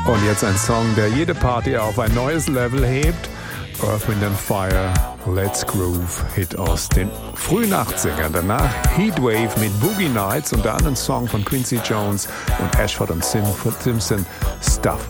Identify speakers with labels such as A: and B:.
A: Und jetzt ein Song, der jede Party auf ein neues Level hebt. Earth, Wind and Fire, Let's Groove, Hit aus den frühen 80ern. Danach Heatwave mit Boogie Nights und dann ein Song von Quincy Jones und Ashford und Simpson, Stuff